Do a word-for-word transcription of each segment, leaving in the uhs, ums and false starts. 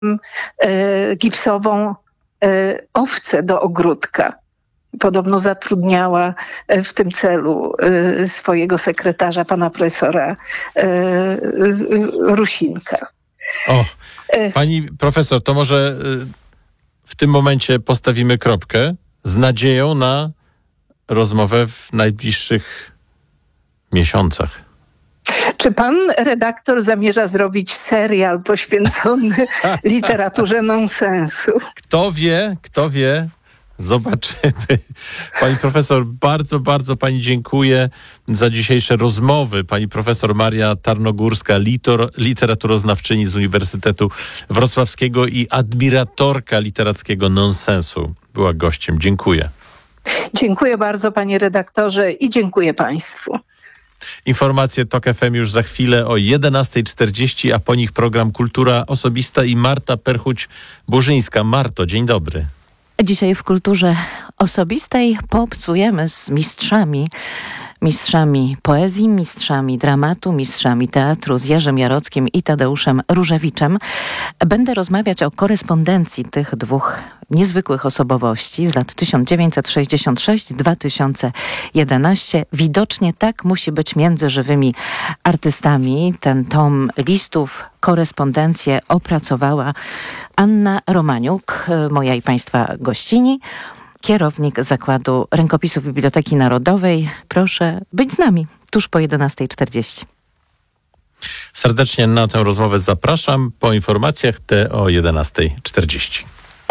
e, gipsową e, owcę do ogródka. Podobno zatrudniała w tym celu e, swojego sekretarza, pana profesora e, Rusinka. O, pani profesor, to może w tym momencie postawimy kropkę z nadzieją na rozmowę w najbliższych miesiącach. Czy pan redaktor zamierza zrobić serial poświęcony literaturze nonsensu? Kto wie, kto wie, zobaczymy. Pani profesor, bardzo, bardzo pani dziękuję za dzisiejsze rozmowy. Pani profesor Maria Tarnogórska, litor, literaturoznawczyni z Uniwersytetu Wrocławskiego i admiratorka literackiego nonsensu, była gościem. Dziękuję. Dziękuję bardzo, panie redaktorze, i dziękuję państwu. Informacje Tok F M już za chwilę o jedenasta czterdzieści, a po nich program Kultura Osobista i Marta Perchuć-Burzyńska. Marto, dzień dobry. Dzisiaj w Kulturze Osobistej poobcujemy z mistrzami, mistrzami poezji, mistrzami dramatu, mistrzami teatru, z Jerzym Jarockim i Tadeuszem Różewiczem. Będę rozmawiać o korespondencji tych dwóch niezwykłych osobowości z lat tysiąc dziewięćset sześćdziesiąt sześć do dwa tysiące jedenaście. Widocznie tak musi być między żywymi artystami. Ten tom listów, korespondencję opracowała Anna Romaniuk, moja i państwa gościni, kierownik Zakładu Rękopisów Biblioteki Narodowej. Proszę być z nami tuż po jedenasta czterdzieści. Serdecznie na tę rozmowę zapraszam. Po informacjach te o jedenasta czterdzieści.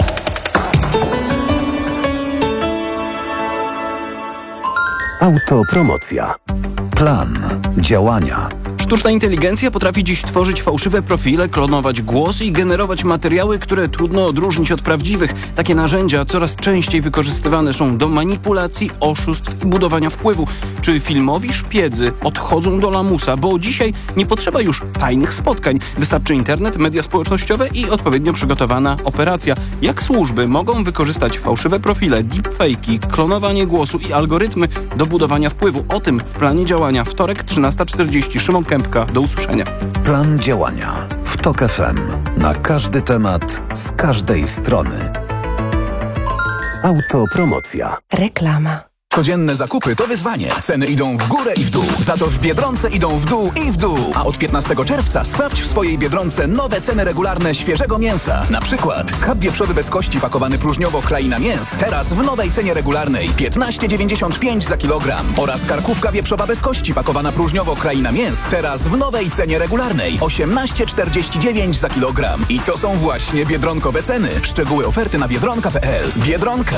Autopromocja. Plan działania. Sztuczna inteligencja potrafi dziś tworzyć fałszywe profile, klonować głos i generować materiały, które trudno odróżnić od prawdziwych. Takie narzędzia coraz częściej wykorzystywane są do manipulacji, oszustw i budowania wpływu. Czy filmowi szpiedzy odchodzą do lamusa? Bo dzisiaj nie potrzeba już tajnych spotkań. Wystarczy internet, media społecznościowe i odpowiednio przygotowana operacja. Jak służby mogą wykorzystać fałszywe profile, deepfake'i, klonowanie głosu i algorytmy do budowania wpływu? O tym w planie działania. Wtorek, trzynasta czterdzieści. Szymon Kępka. Do usłyszenia. Plan działania w Tok F M. Na każdy temat, z każdej strony. Autopromocja. Reklama. Codzienne zakupy to wyzwanie. Ceny idą w górę i w dół. Za to w Biedronce idą w dół i w dół. A od piętnastego czerwca sprawdź w swojej Biedronce nowe ceny regularne świeżego mięsa. Na przykład schab wieprzowany bez kości pakowany próżniowo Kraina Mięs. Teraz w nowej cenie regularnej piętnaście dziewięćdziesiąt pięć za kilogram. Oraz karkówka wieprzowa bez kości pakowana próżniowo Kraina Mięs. Teraz w nowej cenie regularnej osiemnaście czterdzieści dziewięć za kilogram. I to są właśnie biedronkowe ceny. Szczegóły oferty na biedronka kropka p l. Biedronka.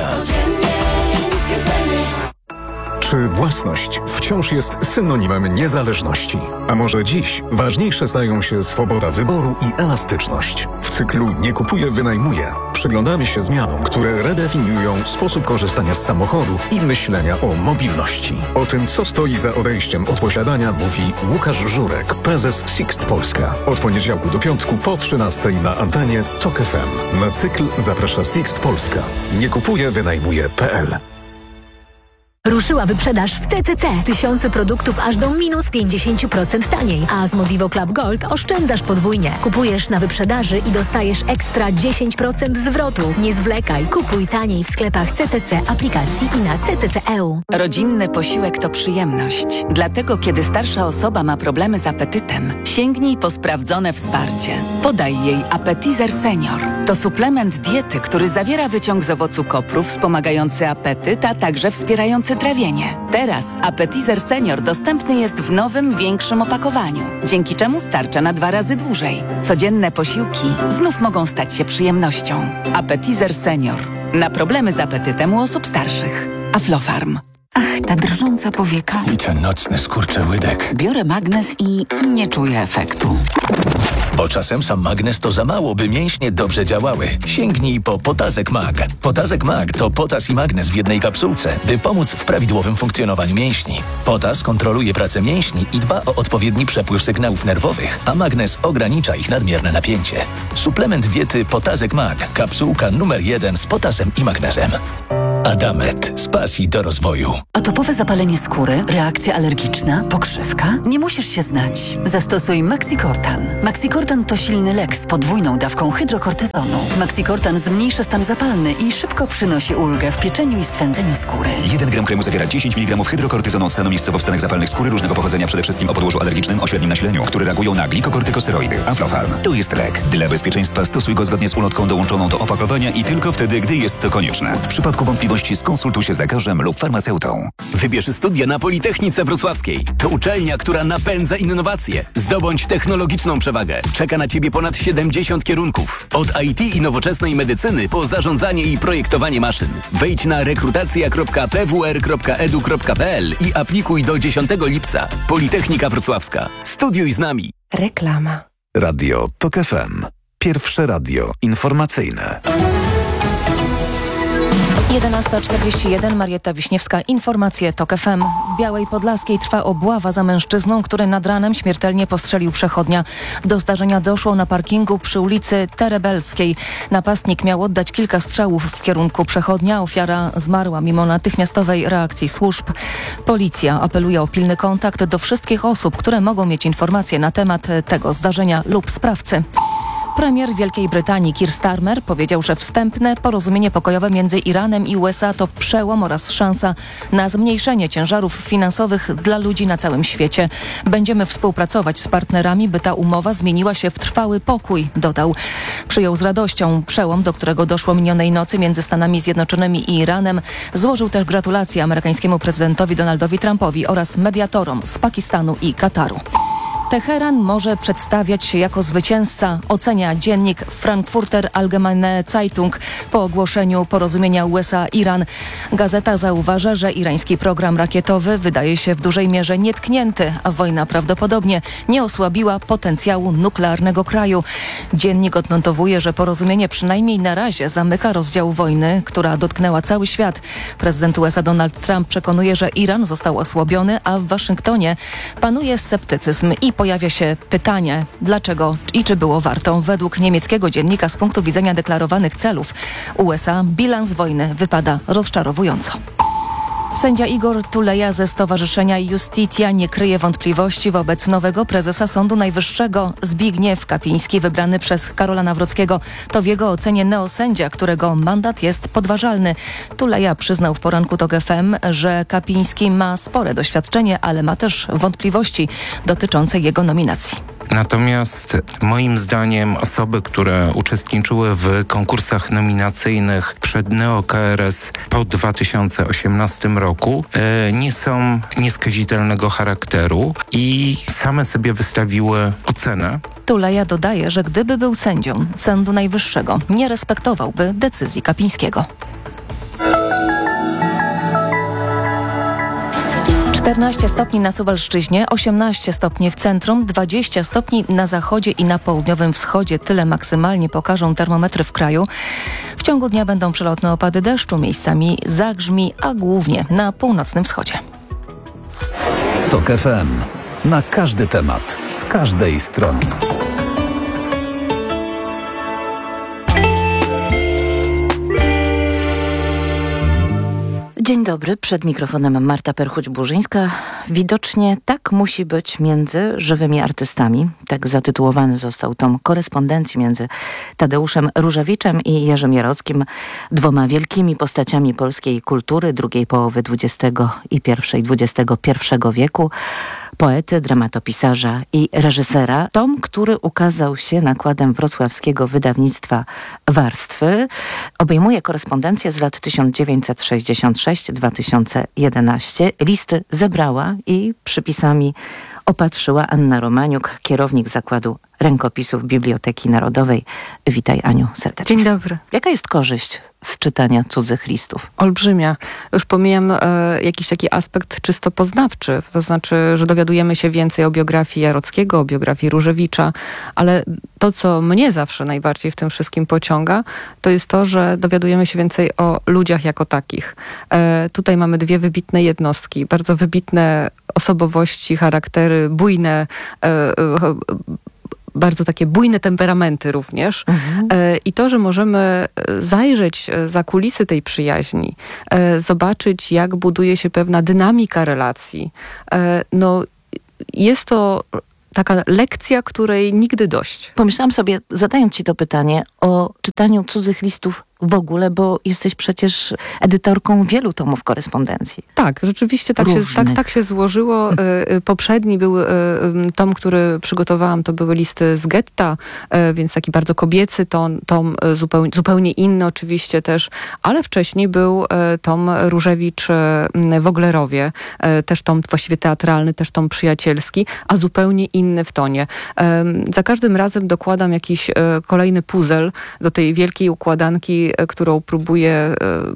Czy własność wciąż jest synonimem niezależności? A może dziś ważniejsze stają się swoboda wyboru i elastyczność? W cyklu Nie kupuję, wynajmuję przyglądamy się zmianom, które redefiniują sposób korzystania z samochodu i myślenia o mobilności. O tym, co stoi za odejściem od posiadania, mówi Łukasz Żurek, prezes Sixt Polska. Od poniedziałku do piątku po trzynastej na antenie Tok F M. Na cykl zaprasza Sixt Polska. Nie kupuję, wynajmuję kropka p l. Ruszyła wyprzedaż w T C C. Tysiące produktów aż do minus pięćdziesiąt procent taniej. A z Modivo Club Gold oszczędzasz podwójnie. Kupujesz na wyprzedaży i dostajesz ekstra dziesięć procent zwrotu. Nie zwlekaj. Kupuj taniej w sklepach C T C, aplikacji i na C T C kropka e u. Rodzinny posiłek to przyjemność. Dlatego, kiedy starsza osoba ma problemy z apetytem, sięgnij po sprawdzone wsparcie. Podaj jej Appetizer Senior. To suplement diety, który zawiera wyciąg z owocu kopru wspomagający apetyt, a także wspierający trawienie. Teraz Appetizer Senior dostępny jest w nowym, większym opakowaniu, dzięki czemu starcza na dwa razy dłużej. Codzienne posiłki znów mogą stać się przyjemnością. Appetizer Senior. Na problemy z apetytem u osób starszych. Aflofarm. Ach, ta drżąca powieka. I ten nocny skurczyłydek. Biorę magnes i nie czuję efektu. Bo czasem sam magnes to za mało, by mięśnie dobrze działały. Sięgnij po Potazek Mag. Potazek Mag to potas i magnes w jednej kapsułce, by pomóc w prawidłowym funkcjonowaniu mięśni. Potas kontroluje pracę mięśni i dba o odpowiedni przepływ sygnałów nerwowych, a magnes ogranicza ich nadmierne napięcie. Suplement diety Potazek Mag. Kapsułka numer jeden z potasem i magnezem. Adamet. Z pasji do rozwoju. Atopowe zapalenie skóry, reakcja alergiczna, pokrzywka? Nie musisz się znać. Zastosuj Maxicortan. Maxicortan to silny lek z podwójną dawką hydrokortyzonu. Maxicortan zmniejsza stan zapalny i szybko przynosi ulgę w pieczeniu i swędzeniu skóry. jeden gram kremu zawiera dziesięć miligramów hydrokortyzonu od stanu miejscowo w stanach zapalnych skóry różnego pochodzenia, przede wszystkim o podłożu alergicznym o średnim nasileniu, które reagują na glikokortykosteroidy. Aflofarm. To jest lek. Dla bezpieczeństwa stosuj go zgodnie z ulotką dołączoną do opakowania i tylko wtedy, gdy jest to konieczne. W przypadku wątpliwości skonsultuj się z lekarzem lub farmaceutą. Wybierz studia na Politechnice Wrocławskiej. To uczelnia, która napędza innowacje. Zdobądź technologiczną przewagę. Czeka na Ciebie ponad siedemdziesiąt kierunków. Od I T i nowoczesnej medycyny po zarządzanie i projektowanie maszyn. Wejdź na rekrutacja kropka p w r kropka e d u kropka p l i aplikuj do dziesiątego lipca. Politechnika Wrocławska. Studiuj z nami. Reklama. Radio Tok F M. Pierwsze radio informacyjne. jedenasta czterdzieści jeden, Marietta Wiśniewska, informacje Tok F M. W Białej Podlaskiej trwa obława za mężczyzną, który nad ranem śmiertelnie postrzelił przechodnia. Do zdarzenia doszło na parkingu przy ulicy Terebelskiej. Napastnik miał oddać kilka strzałów w kierunku przechodnia. Ofiara zmarła mimo natychmiastowej reakcji służb. Policja apeluje o pilny kontakt do wszystkich osób, które mogą mieć informacje na temat tego zdarzenia lub sprawcy. Premier Wielkiej Brytanii Keir Starmer powiedział, że wstępne porozumienie pokojowe między Iranem i U S A to przełom oraz szansa na zmniejszenie ciężarów finansowych dla ludzi na całym świecie. Będziemy współpracować z partnerami, by ta umowa zmieniła się w trwały pokój, dodał. Przyjął z radością przełom, do którego doszło minionej nocy między Stanami Zjednoczonymi i Iranem. Złożył też gratulacje amerykańskiemu prezydentowi Donaldowi Trumpowi oraz mediatorom z Pakistanu i Kataru. Teheran może przedstawiać się jako zwycięzca, ocenia dziennik Frankfurter Allgemeine Zeitung po ogłoszeniu porozumienia U S A-Iran. Gazeta zauważa, że irański program rakietowy wydaje się w dużej mierze nietknięty, a wojna prawdopodobnie nie osłabiła potencjału nuklearnego kraju. Dziennik odnotowuje, że porozumienie przynajmniej na razie zamyka rozdział wojny, która dotknęła cały świat. Prezydent U S A Donald Trump przekonuje, że Iran został osłabiony, a w Waszyngtonie panuje sceptycyzm i pojawia się pytanie, dlaczego i czy było warto. Według niemieckiego dziennika z punktu widzenia deklarowanych celów U S A bilans wojny wypada rozczarowująco. Sędzia Igor Tuleja ze Stowarzyszenia Justitia nie kryje wątpliwości wobec nowego prezesa Sądu Najwyższego. Zbigniew Kapiński, wybrany przez Karola Nawrockiego, to w jego ocenie neosędzia, którego mandat jest podważalny. Tuleja przyznał w poranku Tok F M, że Kapiński ma spore doświadczenie, ale ma też wątpliwości dotyczące jego nominacji. Natomiast moim zdaniem osoby, które uczestniczyły w konkursach nominacyjnych przed Neo-K R S po dwa tysiące osiemnastym roku e, nie są nieskazitelnego charakteru i same sobie wystawiły ocenę. Tuleja dodaje, że gdyby był sędzią Sądu Najwyższego, nie respektowałby decyzji Kapińskiego. czternaście stopni na Suwalszczyźnie, osiemnaście stopni w centrum, dwadzieścia stopni na zachodzie i na południowym wschodzie. Tyle maksymalnie pokażą termometry w kraju. W ciągu dnia będą przelotne opady deszczu, miejscami zagrzmi, a głównie na północnym wschodzie. Tok F M. Na każdy temat, z każdej strony. Dzień dobry, przed mikrofonem Marta Perchuć-Burzyńska. Widocznie tak musi być między żywymi artystami. Tak zatytułowany został tom korespondencji między Tadeuszem Różewiczem i Jerzym Jarockim, dwoma wielkimi postaciami polskiej kultury drugiej połowy dwudziestego i pierwszej dwudziestego pierwszego wieku. Poety, dramatopisarza i reżysera. Tom, który ukazał się nakładem wrocławskiego wydawnictwa Warstwy, obejmuje korespondencję z lat tysiąc dziewięćset sześćdziesiąt sześć do dwa tysiące jedenaście. Listy zebrała i przypisami opatrzyła Anna Romaniuk, kierownik Zakładu Rękopisów Biblioteki Narodowej. Witaj, Aniu, serdecznie. Dzień dobry. Jaka jest korzyść z czytania cudzych listów? Olbrzymia. Już pomijam e, jakiś taki aspekt czysto poznawczy, to znaczy, że dowiadujemy się więcej o biografii Jarockiego, o biografii Różewicza, ale to, co mnie zawsze najbardziej w tym wszystkim pociąga, to jest to, że dowiadujemy się więcej o ludziach jako takich. E, tutaj mamy dwie wybitne jednostki, bardzo wybitne osobowości, charaktery, bujne, e, e, bardzo takie bujne temperamenty również. Mhm. I to, że możemy zajrzeć za kulisy tej przyjaźni, zobaczyć, jak buduje się pewna dynamika relacji, no jest to taka lekcja, której nigdy dość. Pomyślałam sobie, zadając ci to pytanie, o czytaniu cudzych listów w ogóle, bo jesteś przecież edytorką wielu tomów korespondencji. Tak, rzeczywiście tak, się, tak, tak się złożyło. Poprzedni był tom, który przygotowałam, to były listy z getta, więc taki bardzo kobiecy tom, tom zupełnie, zupełnie inny oczywiście też, ale wcześniej był tom Różewicz w Oglerowie, też tom właściwie teatralny, też tom przyjacielski, a zupełnie inny w tonie. Za każdym razem dokładam jakiś kolejny puzzle do tej wielkiej układanki, którą próbuję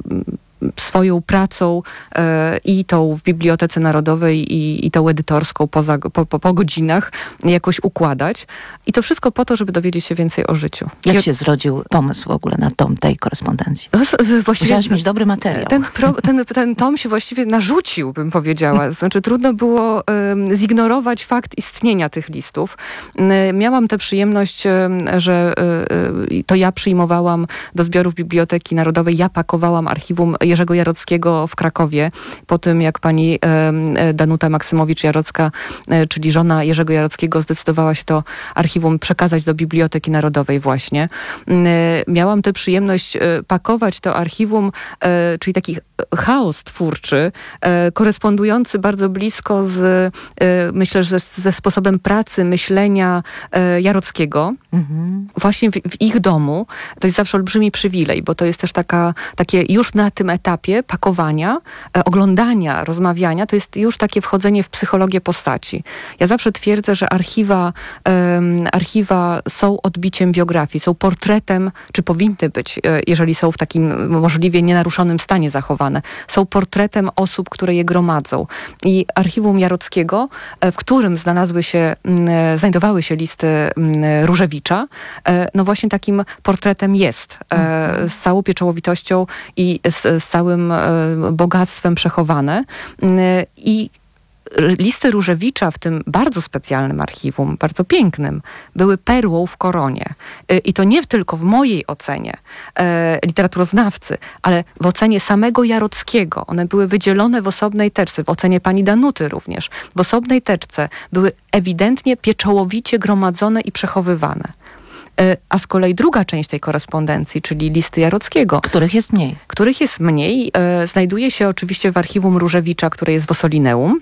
swoją pracą e, i tą w Bibliotece Narodowej i, i tą edytorską poza, po, po, po godzinach jakoś układać. I to wszystko po to, żeby dowiedzieć się więcej o życiu. Jak I się zrodził pomysł w ogóle na tom tej korespondencji? Właściwie Musiałaś mieć dobry materiał. Ten, pro, ten, ten tom się właściwie narzucił, bym powiedziała. Znaczy trudno było um, zignorować fakt istnienia tych listów. Um, miałam tę przyjemność, um, że um, to ja przyjmowałam do zbiorów Biblioteki Narodowej, ja pakowałam archiwum Jerzego Jarockiego w Krakowie, po tym jak pani Danuta Maksymowicz-Jarocka, czyli żona Jerzego Jarockiego, zdecydowała się to archiwum przekazać do Biblioteki Narodowej właśnie. Miałam tę przyjemność pakować to archiwum, czyli taki chaos twórczy, korespondujący bardzo blisko z, myślę, że ze sposobem pracy, myślenia Jarockiego. Mhm. Właśnie w, w ich domu. To jest zawsze olbrzymi przywilej, bo to jest też taka, takie już na tym etapie pakowania, e, oglądania, rozmawiania, to jest już takie wchodzenie w psychologię postaci. Ja zawsze twierdzę, że archiwa, e, archiwa są odbiciem biografii, są portretem, czy powinny być, e, jeżeli są w takim możliwie nienaruszonym stanie zachowane, są portretem osób, które je gromadzą. I archiwum Jarockiego, e, w którym znalazły się, m, znajdowały się listy m, Różewicza, e, no właśnie takim portretem jest. E, z całą pieczołowitością i z, z całym e, bogactwem przechowane. E, I listy Różewicza w tym bardzo specjalnym archiwum, bardzo pięknym, były perłą w koronie. E, I to nie tylko w mojej ocenie e, literaturoznawcy, ale w ocenie samego Jarockiego. One były wydzielone w osobnej teczce, w ocenie pani Danuty również. W osobnej teczce były ewidentnie pieczołowicie gromadzone i przechowywane. A z kolei druga część tej korespondencji, czyli listy Jarockiego, których jest mniej, których jest mniej, e, znajduje się oczywiście w archiwum Różewicza, które jest w Ossolineum.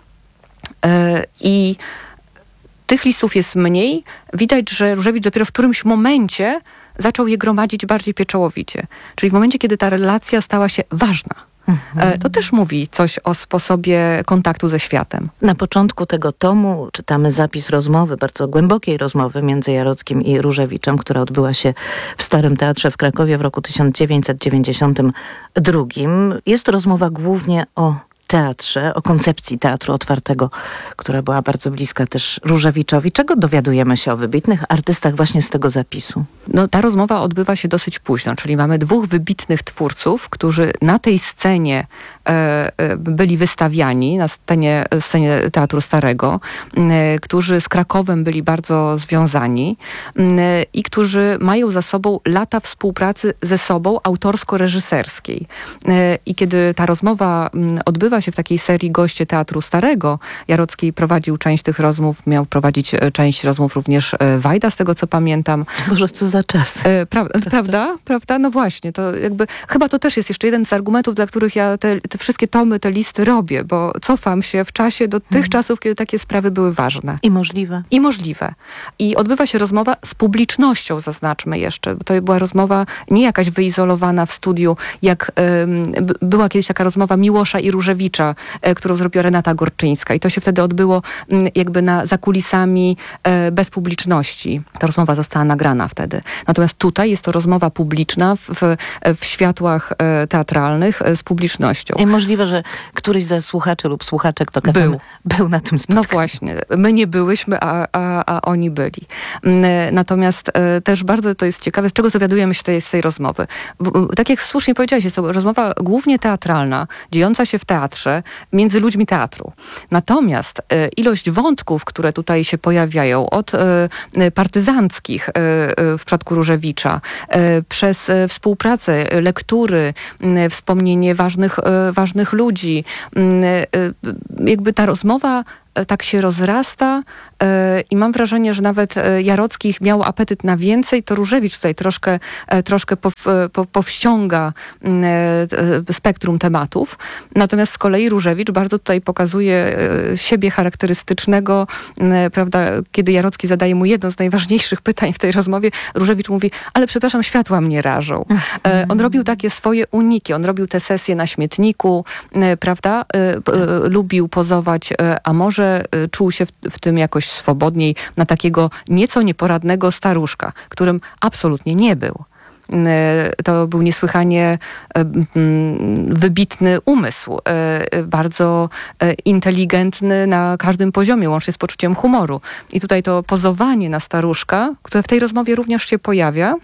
E, I tych listów jest mniej. Widać, że Różewicz dopiero w którymś momencie zaczął je gromadzić bardziej pieczołowicie. Czyli w momencie, kiedy ta relacja stała się ważna. Mhm. To też mówi coś o sposobie kontaktu ze światem. Na początku tego tomu czytamy zapis rozmowy, bardzo głębokiej rozmowy między Jarockim i Różewiczem, która odbyła się w Starym Teatrze w Krakowie w roku tysiąc dziewięćset dziewięćdziesiątym drugim. Jest to rozmowa głównie o teatrze, o koncepcji teatru otwartego, która była bardzo bliska też Różewiczowi. Czego dowiadujemy się o wybitnych artystach właśnie z tego zapisu? No, ta rozmowa odbywa się dosyć późno, czyli mamy dwóch wybitnych twórców, którzy na tej scenie e, e, byli wystawiani, na scenie, scenie Teatru Starego, e, którzy z Krakowem byli bardzo związani e, i którzy mają za sobą lata współpracy ze sobą autorsko-reżyserskiej. E, I kiedy ta rozmowa m, odbywa się w takiej serii Goście Teatru Starego, Jarocki prowadził część tych rozmów, miał prowadzić część rozmów również Wajda, z tego co pamiętam. Boże, co za czas. E, pra, prawda? prawda? Prawda? No właśnie, to jakby, chyba to też jest jeszcze jeden z argumentów, dla których ja te, te wszystkie tomy, te listy robię, bo cofam się w czasie do tych hmm. czasów, kiedy takie sprawy były ważne. I możliwe. I możliwe. I odbywa się rozmowa z publicznością, zaznaczmy jeszcze. To była rozmowa nie jakaś wyizolowana w studiu, jak um, była kiedyś taka rozmowa Miłosza i Różewicza, e, którą zrobiła Renata Gorczyńska. I to się wtedy odbyło m, jakby na, za kulisami e, bez publiczności. Ta rozmowa została nagrana wtedy. Natomiast tutaj jest to rozmowa publiczna w, w światłach e, teatralnych e, z publicznością. I możliwe, że któryś ze słuchaczy lub słuchaczek to był. był na tym spotkaniu. No właśnie. My nie byłyśmy, a, a, a oni byli. Natomiast e, też bardzo to jest ciekawe, z czego dowiadujemy się tej, z tej rozmowy. W, tak jak słusznie powiedziałaś, jest to rozmowa głównie teatralna, dziejąca się w teatrze. teatrze między ludźmi teatru. Natomiast e, ilość wątków, które tutaj się pojawiają, od e, partyzanckich e, w przypadku Różewicza, e, przez e, współpracę, lektury, e, wspomnienie ważnych, e, ważnych ludzi, e, e, jakby ta rozmowa tak się rozrasta e, i mam wrażenie, że nawet e, Jarocki miał apetyt na więcej, to Różewicz tutaj troszkę, e, troszkę pow, po, powściąga e, spektrum tematów. Natomiast z kolei Różewicz bardzo tutaj pokazuje e, siebie charakterystycznego, e, prawda, kiedy Jarocki zadaje mu jedno z najważniejszych pytań w tej rozmowie, Różewicz mówi, ale przepraszam, światła mnie rażą. E, on robił takie swoje uniki, on robił te sesje na śmietniku, e, prawda, e, e, lubił pozować, e, a może czuł się w, w tym jakoś swobodniej na takiego nieco nieporadnego staruszka, którym absolutnie nie był. To był niesłychanie wybitny umysł, bardzo inteligentny na każdym poziomie, łącznie z poczuciem humoru. I tutaj to pozowanie na staruszka, które w tej rozmowie również się pojawia,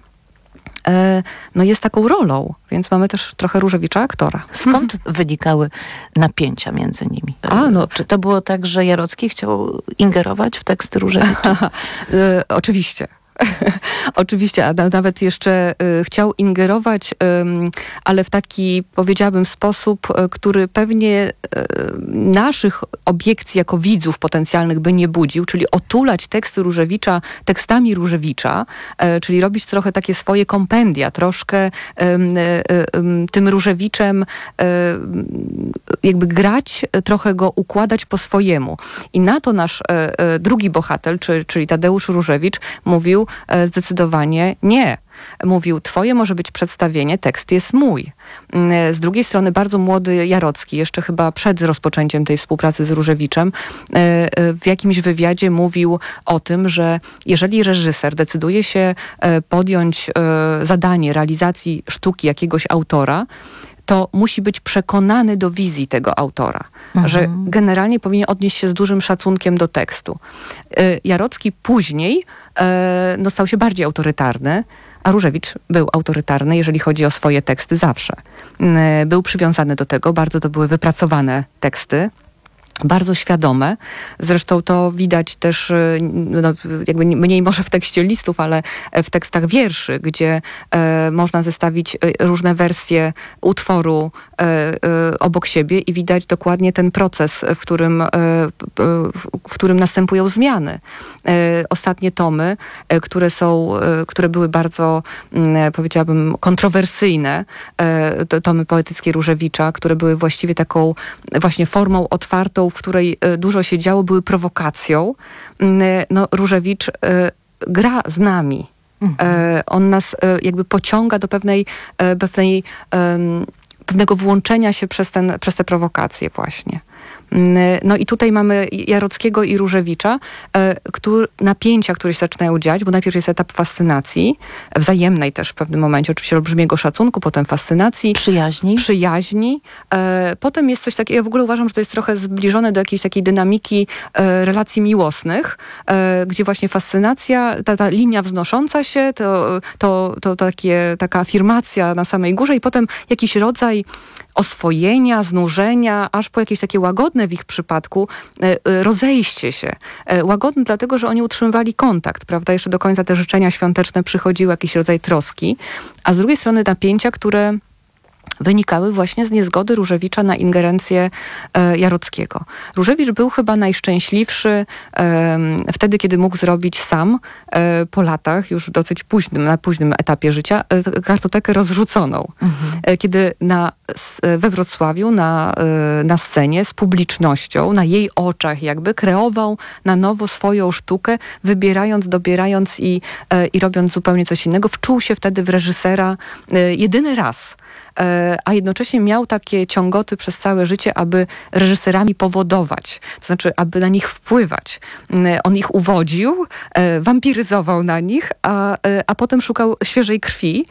no jest taką rolą, więc mamy też trochę Różewicza aktora. Skąd wynikały napięcia między nimi? A, no, czy to było tak, że Jarocki chciał ingerować w teksty Różewicza? e, oczywiście. Oczywiście, a nawet jeszcze y, chciał ingerować, y, ale w taki, powiedziałabym, sposób, y, który pewnie y, naszych obiekcji jako widzów potencjalnych by nie budził, czyli otulać teksty Różewicza tekstami Różewicza, y, czyli robić trochę takie swoje kompendia, troszkę y, y, y, tym Różewiczem y, jakby grać, trochę go układać po swojemu. I na to nasz y, y, drugi bohater, czy, czyli Tadeusz Różewicz, mówił zdecydowanie nie. Mówił, twoje może być przedstawienie, tekst jest mój. Z drugiej strony bardzo młody Jarocki, jeszcze chyba przed rozpoczęciem tej współpracy z Różewiczem, w jakimś wywiadzie mówił o tym, że jeżeli reżyser decyduje się podjąć zadanie realizacji sztuki jakiegoś autora, to musi być przekonany do wizji tego autora, mhm. że generalnie powinien odnieść się z dużym szacunkiem do tekstu. Jarocki później no, stał się bardziej autorytarny, a Różewicz był autorytarny, jeżeli chodzi o swoje teksty zawsze. Był przywiązany do tego, bardzo to były wypracowane teksty, bardzo świadome. Zresztą to widać też, no, jakby mniej może w tekście listów, ale w tekstach wierszy, gdzie e, można zestawić różne wersje utworu e, e, obok siebie i widać dokładnie ten proces, w którym, e, w którym następują zmiany. E, ostatnie tomy, e, które są, e, które były bardzo, e, powiedziałabym, kontrowersyjne, e, to, tomy poetyckie Różewicza, które były właściwie taką właśnie formą otwartą, w której dużo się działo, były prowokacją. No, Różewicz gra z nami. Mhm. On nas jakby pociąga do pewnej, pewnej, pewnego włączenia się przez, ten, przez te prowokacje właśnie. No i tutaj mamy Jarockiego i Różewicza, który, napięcia, które się zaczynają dziać, bo najpierw jest etap fascynacji, wzajemnej też w pewnym momencie, oczywiście olbrzymiego szacunku, potem fascynacji. Przyjaźni. Przyjaźni. Potem jest coś takiego, ja w ogóle uważam, że to jest trochę zbliżone do jakiejś takiej dynamiki relacji miłosnych, gdzie właśnie fascynacja, ta, ta linia wznosząca się, to, to, to takie, taka afirmacja na samej górze i potem jakiś rodzaj oswojenia, znużenia, aż po jakieś takie łagodne w ich przypadku rozejście się. Łagodne dlatego, że oni utrzymywali kontakt, prawda? Jeszcze do końca te życzenia świąteczne przychodziły, jakiś rodzaj troski, a z drugiej strony napięcia, które wynikały właśnie z niezgody Różewicza na ingerencję e, Jarockiego. Różewicz był chyba najszczęśliwszy e, wtedy, kiedy mógł zrobić sam e, po latach, już dosyć późnym, na późnym etapie życia, e, kartotekę rozrzuconą. Mhm. E, kiedy na, we Wrocławiu na, e, na scenie z publicznością, na jej oczach jakby kreował na nowo swoją sztukę, wybierając, dobierając i, e, i robiąc zupełnie coś innego. Wczuł się wtedy w reżysera e, jedyny raz. A jednocześnie miał takie ciągoty przez całe życie, aby reżyserami powodować, to znaczy, aby na nich wpływać. On ich uwodził, wampiryzował na nich, a, a potem szukał świeżej krwi,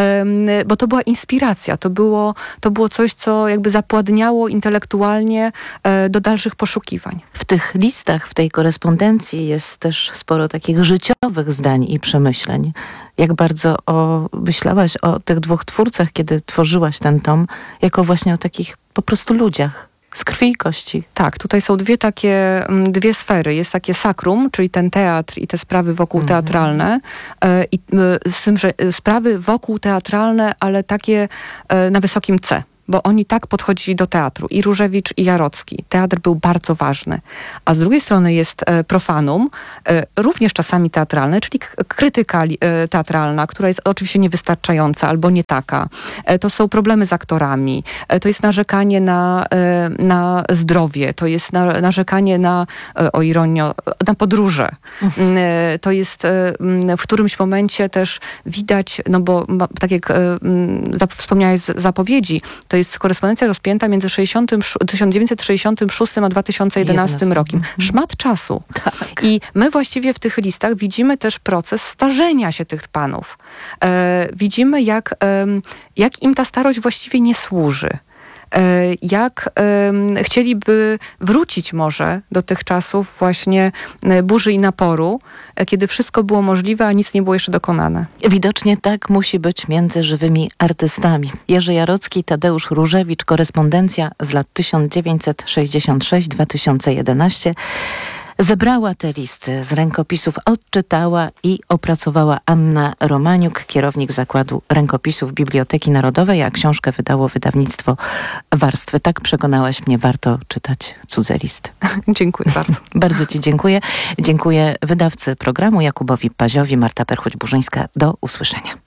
bo to była inspiracja, to było, to było coś, co jakby zapładniało intelektualnie do dalszych poszukiwań. W tych listach, w tej korespondencji jest też sporo takich życiowych zdań i przemyśleń. Jak bardzo o, myślałaś o tych dwóch twórcach, kiedy tworzyłaś ten tom, jako właśnie o takich po prostu ludziach? z krwi i kości. Tak, tutaj są dwie takie, dwie sfery. Jest takie sakrum, czyli ten teatr i te sprawy wokół mm-hmm. teatralne. I z tym, że sprawy wokół teatralne, ale takie na wysokim C. Bo oni tak podchodzili do teatru. I Różewicz, i Jarocki. Teatr był bardzo ważny. A z drugiej strony jest e, profanum, e, również czasami teatralne, czyli k- krytyka e, teatralna, która jest oczywiście niewystarczająca albo nie taka. E, to są problemy z aktorami. E, to jest narzekanie na, e, na zdrowie. To jest na, narzekanie na, e, o ironio, na podróże. Mhm. E, to jest e, w którymś momencie też widać, no bo ma, tak jak e, zap, wspomniałeś z zapowiedzi, to jest korespondencja rozpięta między tysiąc dziewięćset sześćdziesiątym szóstym a dwa tysiące jedenastym rokiem. Szmat czasu. Tak. I my właściwie w tych listach widzimy też proces starzenia się tych panów. E, widzimy, jak, e, jak im ta starość właściwie nie służy. Jak um, chcieliby wrócić może do tych czasów właśnie burzy i naporu, kiedy wszystko było możliwe, a nic nie było jeszcze dokonane. Widocznie tak musi być między żywymi artystami. Jerzy Jarocki, Tadeusz Różewicz, korespondencja z lat tysiąc dziewięćset sześćdziesiąt sześć do dwa tysiące jedenaście. Zebrała te listy z rękopisów, odczytała i opracowała Anna Romaniuk, kierownik Zakładu Rękopisów Biblioteki Narodowej, a książkę wydało wydawnictwo Warstwy. Tak przekonałaś mnie, warto czytać cudze listy. Dziękuję bardzo. Bardzo ci dziękuję. Dziękuję wydawcy programu Jakubowi Paziowi, Marta Perchuć-Burzyńska. Do usłyszenia.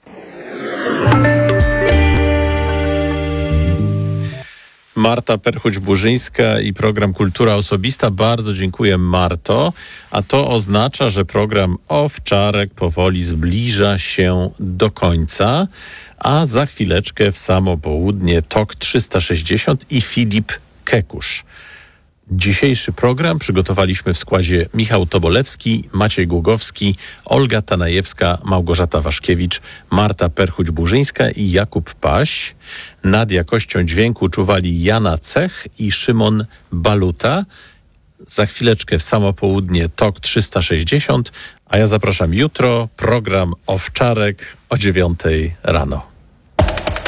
Marta Perchuć-Burzyńska i program Kultura Osobista. Bardzo dziękuję, Marto. A to oznacza, że program Owczarek powoli zbliża się do końca, a za chwileczkę w samo południe Tok trzysta sześćdziesiąt i Filip Kekusz. Dzisiejszy program przygotowaliśmy w składzie Michał Tobolewski, Maciej Głogowski, Olga Tanajewska, Małgorzata Waszkiewicz, Marta Perchuć-Burzyńska i Jakub Paś. Nad jakością dźwięku czuwali Jana Cech i Szymon Baluta. Za chwileczkę w samo południe Tok trzysta sześćdziesiąt, a ja zapraszam jutro program Owczarek o dziewiątej rano.